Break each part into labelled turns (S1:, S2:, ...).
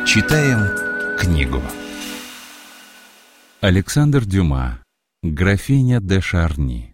S1: Читаем книгу.
S2: Александр Дюма. Графиня де Шарни.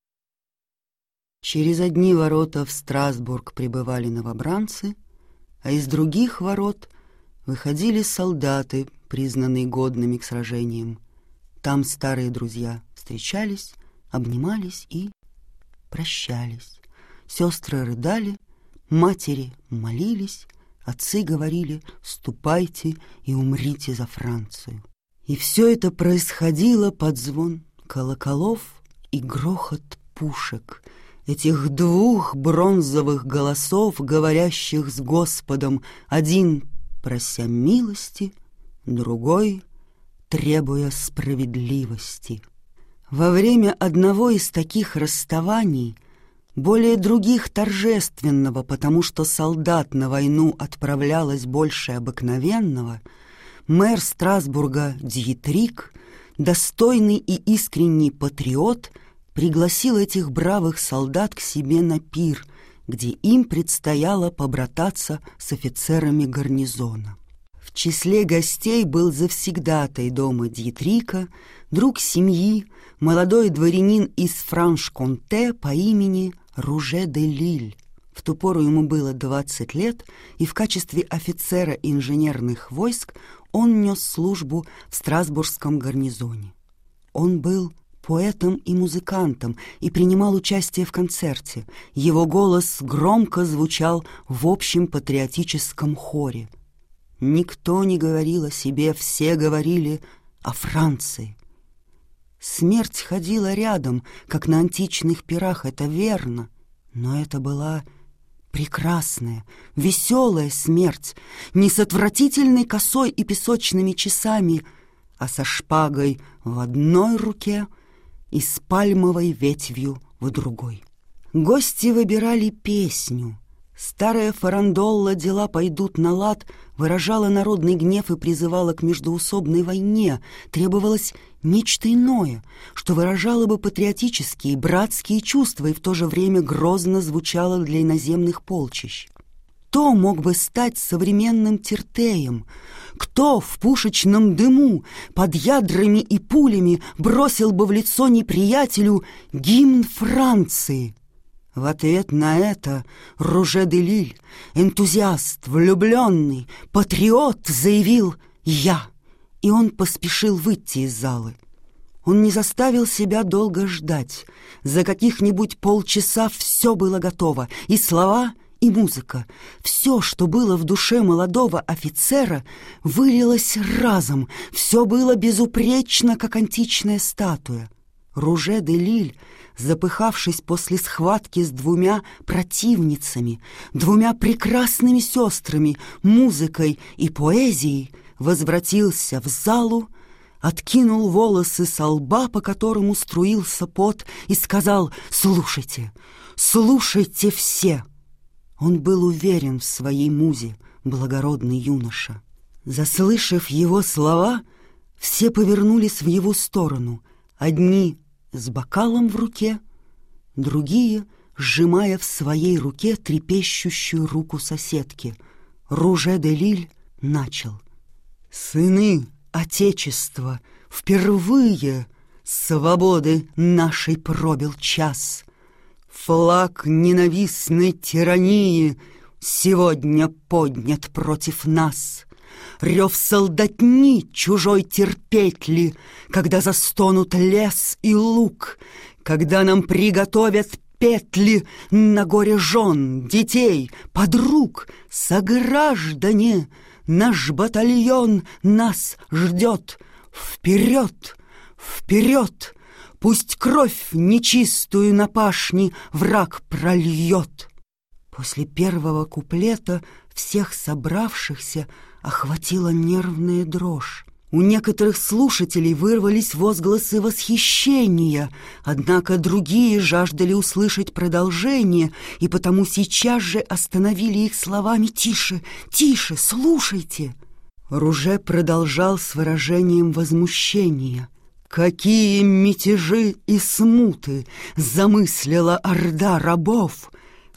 S3: Через одни ворота в Страсбург прибывали новобранцы, а из других ворот выходили солдаты, признанные годными к сражениям. Там старые друзья встречались, обнимались и прощались. Сестры рыдали, матери молились, отцы говорили: «Ступайте и умрите за Францию». И все это происходило под звон колоколов и грохот пушек, этих двух бронзовых голосов, говорящих с Господом, один прося милости, другой требуя справедливости. Во время одного из таких расставаний, более других торжественного, потому что солдат на войну отправлялось больше обыкновенного, мэр Страсбурга Дьетрик, достойный и искренний патриот, пригласил этих бравых солдат к себе на пир, где им предстояло побрататься с офицерами гарнизона. В числе гостей был завсегдатай дома Дьетрика, друг семьи, молодой дворянин из Франш-Конте по имени Руже де Лиль. В ту пору ему было 20 лет, и в качестве офицера инженерных войск он нес службу в Страсбургском гарнизоне. Он был поэтом и музыкантом и принимал участие в концерте. Его голос громко звучал в общем патриотическом хоре. Никто не говорил о себе, все говорили о Франции. Смерть ходила рядом, как на античных пирах, это верно, но это была прекрасная, веселая смерть, не с отвратительной косой и песочными часами, а со шпагой в одной руке и с пальмовой ветвью в другой. Гости выбирали песню. Старая фарандолла «Дела пойдут на лад» выражала народный гнев и призывала к междоусобной войне. Требовалось нечто иное, что выражало бы патриотические, братские чувства и в то же время грозно звучало для иноземных полчищ. Кто мог бы стать современным Тиртеем? Кто в пушечном дыму, под ядрами и пулями бросил бы в лицо неприятелю гимн Франции? В ответ на это Руже де Лиль, энтузиаст, влюбленный, патриот, заявил «Я», и он поспешил выйти из залы. Он не заставил себя долго ждать. За каких-нибудь полчаса все было готово, и слова, и музыка. Все, что было в душе молодого офицера, вылилось разом. Все было безупречно, как античная статуя. Руже де Лиль, запыхавшись после схватки с двумя противницами, двумя прекрасными сестрами, музыкой и поэзией, возвратился в залу, откинул волосы со лба, по которому струился пот, и сказал: «Слушайте, слушайте все!» Он был уверен в своей музе, благородный юноша. Заслышав его слова, все повернулись в его сторону, одни с бокалом в руке, другие сжимая в своей руке трепещущую руку соседки. Руже де Лиль начал: «Сыны Отечества, впервые свободы нашей пробил час. Флаг ненавистной тирании сегодня поднят против нас. Рев солдатни чужой терпеть ли, когда застонут лес и луг, когда нам приготовят петли на горе жен, детей, подруг, сограждане, наш батальон нас ждет. Вперед, вперед, пусть кровь нечистую на пашни враг прольет». После первого куплета всех собравшихся охватила нервная дрожь. У некоторых слушателей вырвались возгласы восхищения, однако другие жаждали услышать продолжение, и потому сейчас же остановили их словами: «Тише, тише, слушайте!» Руже продолжал с выражением возмущения: «Какие мятежи и смуты замыслила орда рабов!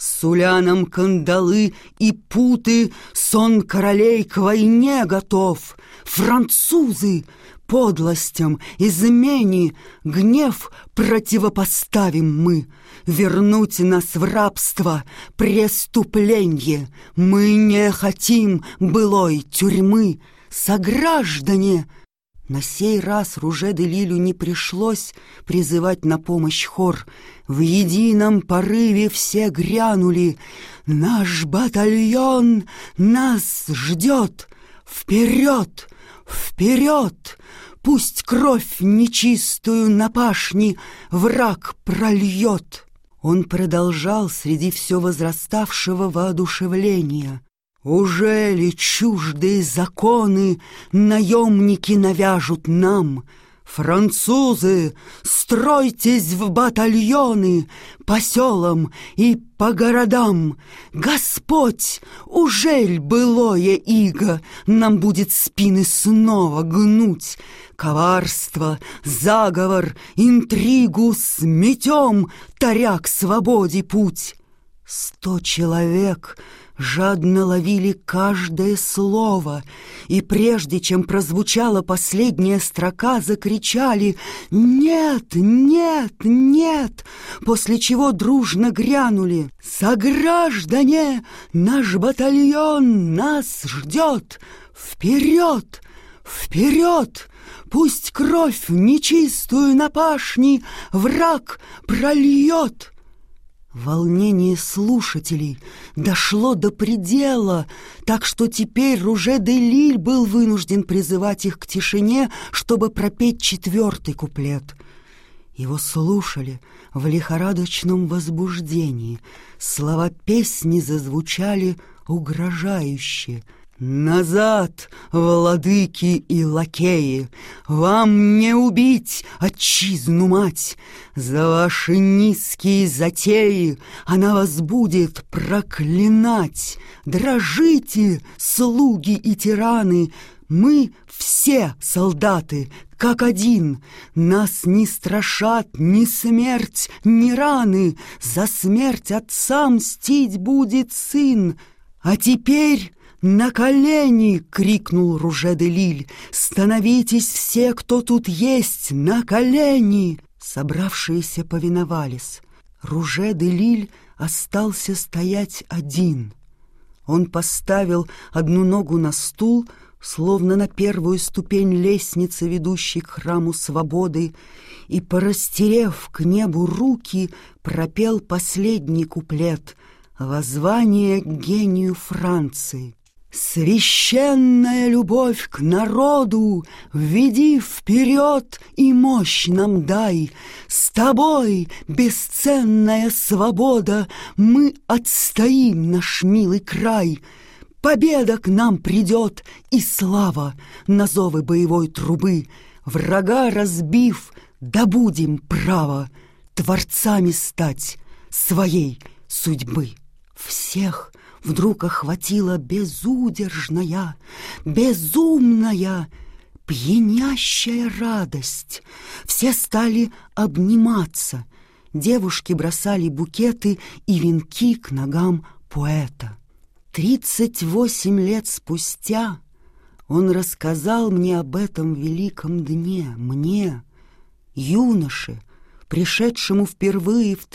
S3: Суля нам кандалы и путы, сон королей к войне готов. Французы, подлостям, измене, гнев противопоставим мы. Вернуть нас в рабство, преступленье. Мы не хотим былой тюрьмы. Сограждане! На сей раз Руже-де-Лилю не пришлось призывать на помощь хор. В едином порыве все грянули: «Наш батальон нас ждет! Вперед! Вперед! Пусть кровь нечистую на пашни враг прольет!» Он продолжал среди все возраставшего воодушевления: «Уже ли чуждые законы наемники навяжут нам? Французы, стройтесь в батальоны по селам и по городам. Господь, ужель былое иго нам будет спины снова гнуть? Коварство, заговор, интригу сметем, таря к свободе путь». 100 человек жадно ловили каждое слово, и прежде чем прозвучала последняя строка, закричали «Нет, нет, нет!», после чего дружно грянули: «Сограждане, наш батальон нас ждет! Вперед! Вперед! Пусть кровь нечистую на пашни враг прольет!» Волнение слушателей дошло до предела, так что теперь Руже-де-Лиль был вынужден призывать их к тишине, чтобы пропеть 4-й куплет. Его слушали в лихорадочном возбуждении. Слова песни зазвучали угрожающе: «Назад, владыки и лакеи! Вам не убить отчизну мать! За ваши низкие затеи она вас будет проклинать! Дрожите, слуги и тираны! Мы все солдаты, как один! Нас не страшат ни смерть, ни раны! За смерть отца мстить будет сын! А теперь... «На колени!» — крикнул Руже-де-Лиль. «Становитесь все, кто тут есть, на колени!» Собравшиеся повиновались. Руже-де-Лиль остался стоять один. Он поставил одну ногу на стул, словно на первую ступень лестницы, ведущей к храму свободы, и, порастерев к небу руки, пропел последний куплет — воззвание к гению Франции. «Священная любовь к народу введи вперед и мощь нам дай! С тобой, бесценная свобода, мы отстоим наш милый край! Победа к нам придет и слава на зовы боевой трубы! Врага разбив, добудем право творцами стать своей судьбы!» Всех вдруг охватила безудержная, безумная, пьянящая радость. Все стали обниматься. Девушки бросали букеты и венки к ногам поэта. 38 лет спустя он рассказал мне об этом великом дне, мне, юноше, пришедшему впервые в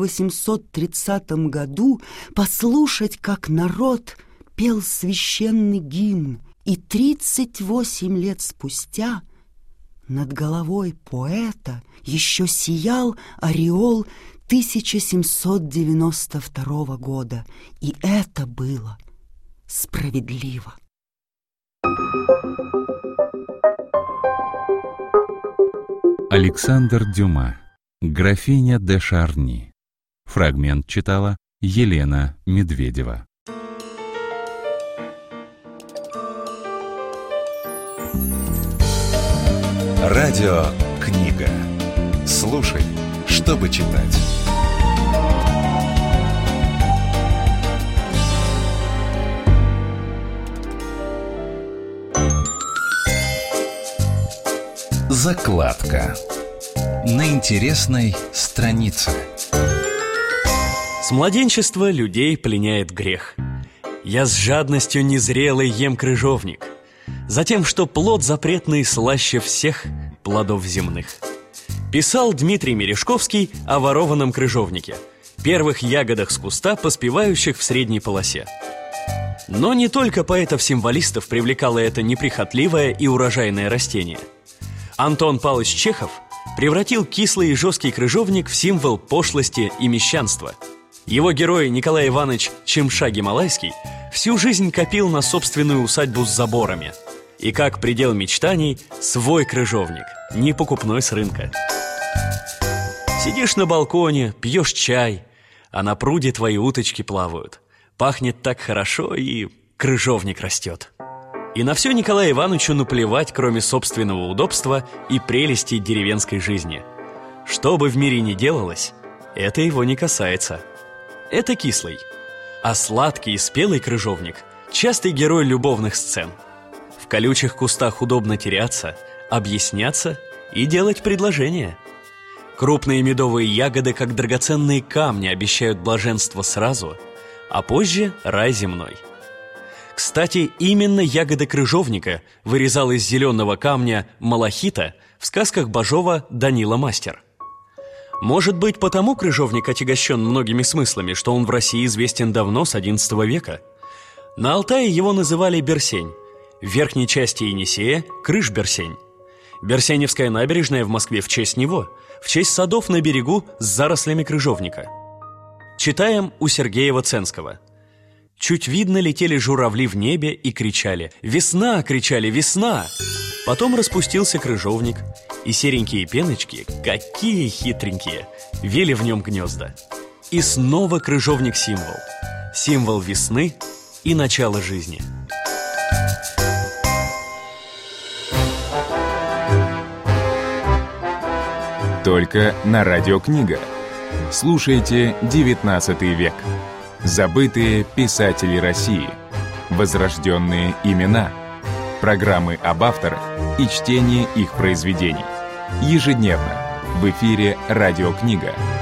S3: 1830 году послушать, как народ пел священный гимн, и 38 лет спустя над головой поэта еще сиял ореол 1792 года, и это было справедливо.
S2: Александр Дюма. Графиня де Шарни. Фрагмент читала Елена Медведева.
S1: Радио «Книга». Слушай, чтобы читать. Закладка. На интересной странице.
S4: С младенчества людей пленяет грех. Я с жадностью незрелый ем крыжовник, затем, что плод запретный слаще всех плодов земных. Писал Дмитрий Мережковский о ворованном крыжовнике, первых ягодах с куста, поспевающих в средней полосе. Но не только поэтов-символистов привлекало это неприхотливое и урожайное растение. Антон Павлович Чехов превратил кислый и жесткий крыжовник в символ пошлости и мещанства. Его герой Николай Иванович Чемша-Гималайский всю жизнь копил на собственную усадьбу с заборами. И как предел мечтаний свой крыжовник, не покупной с рынка. Сидишь на балконе, пьешь чай, а на пруде твои уточки плавают. Пахнет так хорошо, и крыжовник растет. И на все Николаю Ивановичу наплевать, кроме собственного удобства и прелести деревенской жизни. Что бы в мире ни делалось, это его не касается. Это кислый. А сладкий и спелый крыжовник – частый герой любовных сцен. В колючих кустах удобно теряться, объясняться и делать предложения. Крупные медовые ягоды, как драгоценные камни, обещают блаженство сразу, а позже рай земной. Кстати, именно ягоды крыжовника вырезал из зеленого камня малахита в сказках Бажова Данила Мастер. Может быть, потому крыжовник отягощен многими смыслами, что он в России известен давно, с XI века. На Алтае его называли берсень, в верхней части Енисея – крыж-берсень. Берсеневская набережная в Москве в честь него, в честь садов на берегу с зарослями крыжовника. Читаем у Сергея Ценского. «Чуть видно летели журавли в небе и кричали: «Весна!» — кричали: «Весна!» Потом распустился крыжовник, и серенькие пеночки, какие хитренькие, вели в нем гнезда. И снова крыжовник символ. Символ весны и начала жизни.
S5: Только на Радио Книга. Слушайте XIX век. Забытые писатели России. Возрожденные имена. Программы об авторах и чтение их произведений. Ежедневно в эфире «Радио Книга».